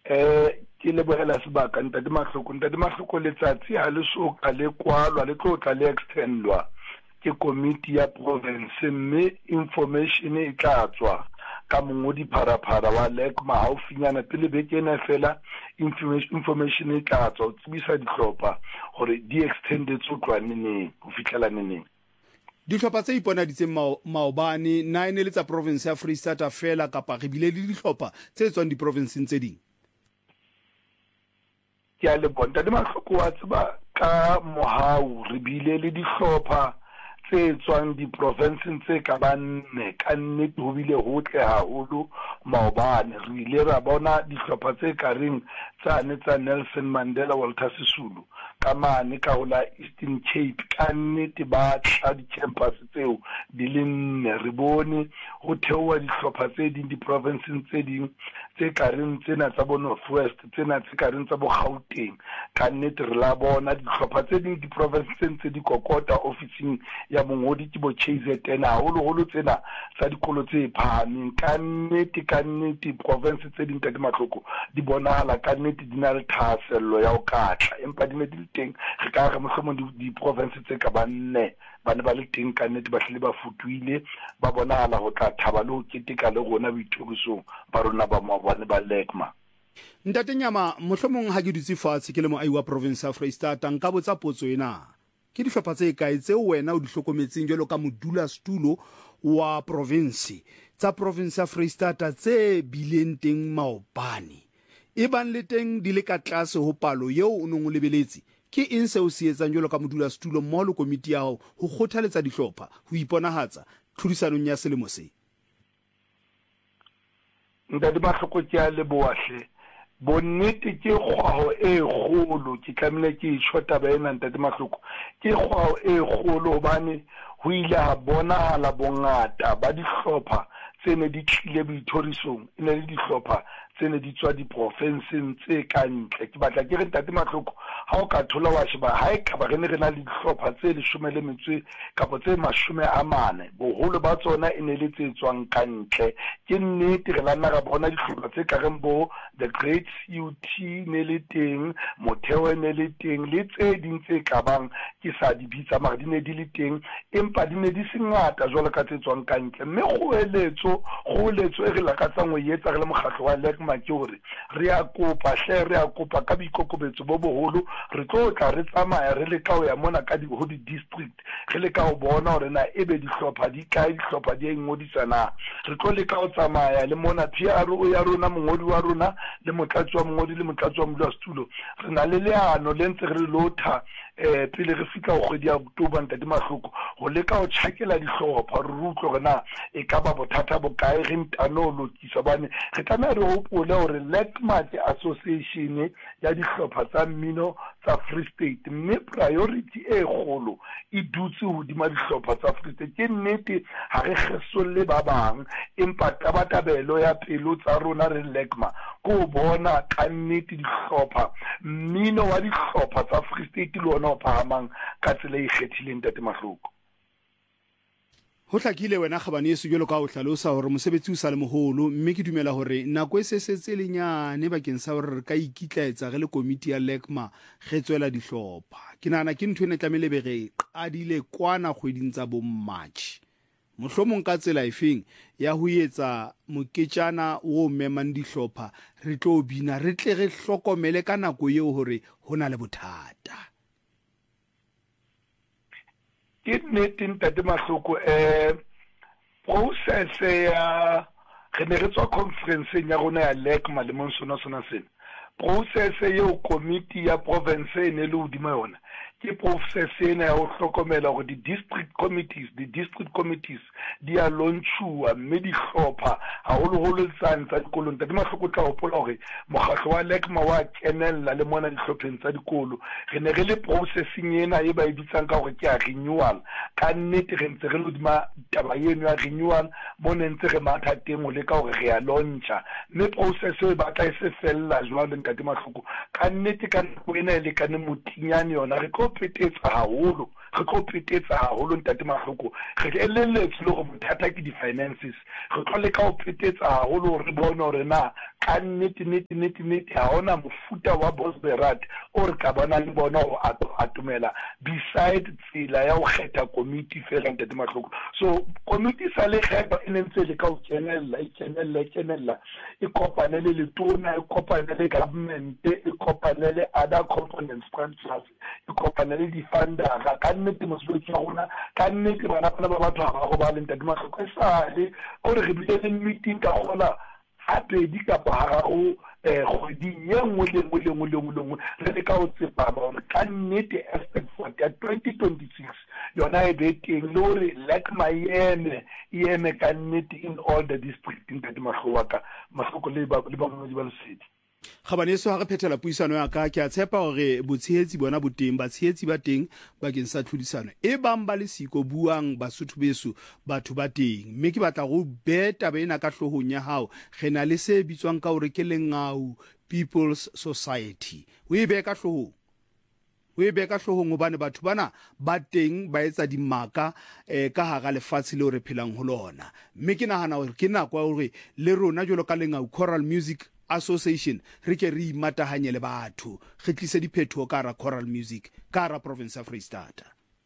ke le boela sebaka ntate Mahloko letsatsi ha le so ka le kwalwa le tlo tla le extendwa ke committee ya province, mme information e tla tswa ka mongodi pharaphara wa LECMA haufinyana pele beke ena fela. Information e tla tswa o tsebisa dihlopha hore di extended tsotlwa neneng ho fihlela neneng. Dihlopha tse iponaditseng maobane na ene le tsa province ya Free State fela kapa re bile le dihlopha tse tswang di-provinceng tse ding? Ke a le bona ntate Mahloko wa tseba ka mohau re bile le dihlopha tse tswang di-provinceng tse ka banne ka nnete ho bile hotle haholo maobane. Re ile ra bona dihlopha tse ka reng tsane tsa Nelson Mandela Walter Sisulu ka mane ka hola Eastern Cape ka nnete ba tla di-campus tseo di le nne. Re bone ho theoha dihlopha tse ding di-provinceng tse ding tse ka reng tsena tsa bo North West, tsena tse ka reng tsa bo Gauteng. Ka nnete re la bona dihlopha tse ding di-provinceng tse di kokota officing ya mongodi ke bo KZN haholo tsena tsa dikolo tse phahameng. Ka nnete province tse ding ka Mahloko di bonahala ka nnete di na le thahasello ya ho katla, empa di ne di le teng re ka re mohlomong di-province tse ka banne ba ne ba le teng ka nnete ba hlile ba futuile ba bonahala ho tla thaba le ho keteka le rona boithurisong ba rona ba maobane ba LECMA. Ntate Nyama, mohlomong ha ke dutse fatshe ke le moahi wa province ya Freistata nka botsa potso ena. Ke dihlopha tse kae tseo wena o di hlokometseng jwalo ka modulasetulo wa province tsa province ya Freistata tse bileng teng maobane? E bang le teng di le ka tlase ho palo eo o neng o lebeletse, ke eng se o se etsang jwalo ka modulasetulo mmoho le komiti ya hao ho kgothaletsa dihlopha ho iponahatsa tlhodisanong ya selemo se? Ntate Mahloko ke a lebohle. Bonnete ke kgwao e kgolo, ke tlamehile ke itshota ba ena ntate Mahloko. Ke kgwao e kgolo hobane ho ile ha bonahala bongata ba dihlopha tsene di tlile boithorisong, e ne le dihlopha tsene di tswa di-provinceng tse kantle. Ke batla ke re ntate Mahloko ha o ka thola wa sheba ha e ka ba re ne re na le dihlopha tse 10 kapa tse 40, boholo ba tsona e ne le tse tswang kantle. Ke nnete re la nna ra bona dihlopha tse ka reng bo the Great CUT ne le teng, Motheo ne le teng, le tse ding tse ka bang ke sa di bitsa mara di ne di le teng, empa di ne di se ngata jwalo ka tse tswang kantle. Mme kgoeletso e re lakatsang ho etsa re le mokgatlo wa LECMA ke hore re a kopa ka boikokobetso bo boholo re tlo tla re tsamaya re le ka ho ya mona ka ho di-district re le ka ho bona hore na ebe dihlopha di kae, dihlopha di ingodisa na. Re tlo le ka ho tsamaya le mona PRO ya rona, mongodi wa rona le motlatsi wa mongodi le motlatsi wa modulasetulo. Re na le leano le ntse re lotha pele re fika ho kgwedi ya October ntate Mahloko ho leka ho tjhakela dihlopha re utlwe hore na e ka ba bothata bokae re ntano lokisa bane re tlameha re hopole hore LECMA ke association ya dihlopha tsa mmino tsa Free State, mme priority e kgolo e dutse hodima dihlopha tsa Free State. Ke nnete ha re kgesolle ba bang, empa tabatabelo ya pelo tsa rona re LECMA ko bona ka nnete dihlopha mmino wa dihlopha tsa Free State le ona o phahamang ka tsela e ikgethileng ntate Mahloko. Ho hlakile wena kgabane yeso jwalo ka ho hlalosa hore mosebetsi o sa le moholo, mme ke dumela hore nako e sesetse lenyane bakeng sa hore re ka ikitlaetsa re le komiti ya LECMA re tswela dihlopha. Ke nahana ke ntho ene tlamehile be re qadile kwana kgweding tsa bo March. Mohlomong ka tsela efeng ya ho etsa moketjana o memang dihlopha re tlo bina re tle re hlokomele ka nako eo hore hona le bothata. Ke nnete ntate Mahloko process ya re ne re tswa conference ya rona ya LECMA le monsona sena process eo committee ya province e ne le hodima yona ke process ena ya ho hlokomela hore di-district committees di a launchuwa mme dihlopha haholoholo tsane tsa dikolong. Ntate Mahloko tla hopola hore mokgatlo wa LECMA wa kenella le mona dihlopheng tsa dikolo re ne re le processing ena e ba e bitsang ka hore ke a renewal. Ka nnete re ntse re lodima taba eno ya renewal mo ne ntse re matha teng ho leka hore re a launcha, mme process e batla e se fella jwalo ntate Mahloko. Ka nnete ka nako ena e lekane motinyane yona re tlo petetsa haholo re tlo petetsa haholo ntate Mahloko re elelletse le go bothata ke di-finances re tlo leka go petetsa haholo re bone gore na ka nnete ha ona mofuta wa Bosberat o re ka bona le bona go atomela beside tsela ya go kgetha committee fela ntate Mahloko. So committee sa le kgetha e nentse le ka go kenella e kopane le letona e kopane le government e kopane le other components sponsors e kopane le di-fundera ka nnete mosebetsi wa rona ka nnete bana ba batho ga go ba le ntate Mahloko e sale o re bile le meeting ka gola habedi kapa hararo kgweding ye nngwe le nngwe re le ka go tsepama gore ka nnete aspect 40 ya 2026 yona e be teng le gore LECMA e eme ka nnete in all the district ntate Mahloko le bangwedi ba lesedi. Kgabaneso ha re phethela puisano ya ka ke a tshepa gore botshehetsi bona boteng batshehetsi ba teng bakeng sa tlhodisano e bang ba le siko buang Basotho beso batho ba teng mme ke batla go beta bena ka hlohong ya hao ge na le se bitswang ka gore ke Lengau People's Society o e be ka hlohong hobane batho bana ba teng ba etsa dimaka ka hara lefatshe le re phelang ho lona mme ke nahana gore ke nako gore le rona jolo ka Lengau Choral Music Association re ke re imatahanye le batho re tlise diphetho ka ra choral music ka ra province of Free State.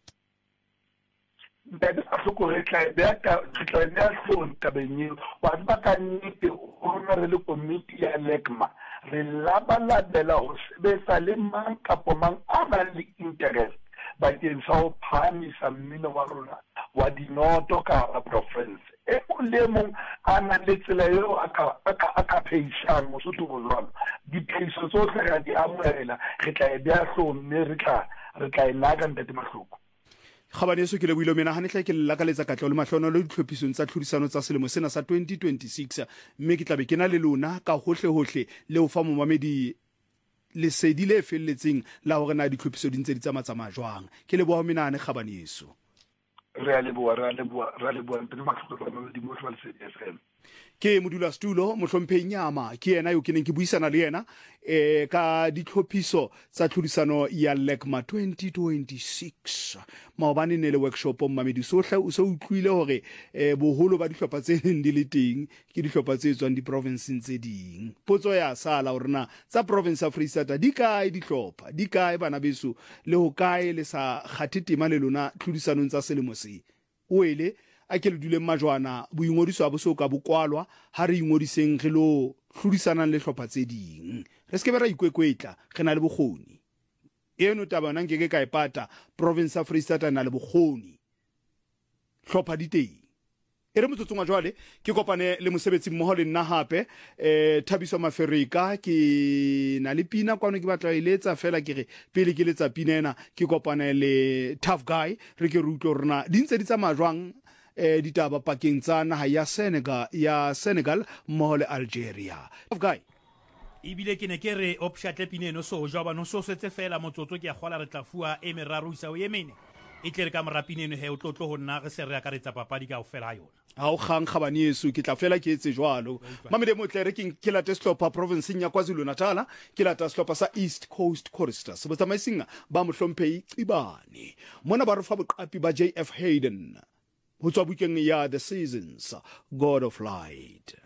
Ntate Mahloko re tla ya hlong tabeng wa ba ka nnete ona re le committee ya LECMA re labalabela ho sebetsa le mang kapo mang a ba le interest bakeng sa ho phamisa mmino wa rona wa dinoto ka hara province e le mong a na le tsela eo a ka pheisang Mosotho go jwalo diphehiso tsohle ra di amohela re tla e beha hlong mme re tla e naka ntate Mahloko. Kgabaneso ke le buile menagane tla ke lakaletsa katlao le mahlono le ditlhophisong tsa tlhodisano tsa selemo sena sa 2026 mme ke tlabe ke na le lona ka hohle le o fa momamedi lesedi le felletseng la hore na ditlhophiso di ntse di tsamaya jwang ke le boa menahane Kgabaneso. Re a leboa ntate Mahloko ba di mo tshwala FM. Ke modula stulo mohlomphe nyama ke yena yo ke neng ke buisana le yena ka ditlhophiso tsa tlhodisano ya LECMA 2026 maobane ne le workshop mmamedi sohle o se utlwile hore boholo ba dihlopha tse di le teng ke dihlopha tse tswang di province tse ding potso ya sala hore na tsa province of Free State di kae dihlopha di kae bana beso le ho kae le sa kgathe tema le lona tlhodisanong tsa selemo se o ele a ke le dule majwana boingodiso a bo so ka bokwalwa ha re ingodiseng re lo hlodisanang le hlopha tse ding re se ke ra ikwekwetla ge na le bokgoni eno taba nang ke ka ipata province of Free State na le bokgoni hlopha di teng e re motsotsong wa jwale ke kopane le mosebetsi mmoho le nna hape Thabiso Maferika ke na le pina kwano ke batla iletsa fela ke re pele ke letsa pina ena ke kopane le Tough Guy re ke rutlo rena di ntse di tsamaya jwang ditaba pakeng tsa naha ya Senegal mmoho le Algeria. Tough Guy ebile ke ne ke re opshatle pineno so jwa no so setse fela motsotso ke ya gola re tla fua e meraro isa o yemene e tle re ka morapineno he o tlotlo go nna re se re akaretsa papadi ka o fela yona ha o kgang Kgabaneso ke tla fela ke etse jwalo mamele mo tle re ke late sehlopha province ya KwaZulu-Natal ke lata sehlopha sa East Coast Choristers botsamaising ba mohlomphehi Cibane mona ba re fa boqapi ba JF Hayden ho tswa bukeng ya The Seasons God of Light.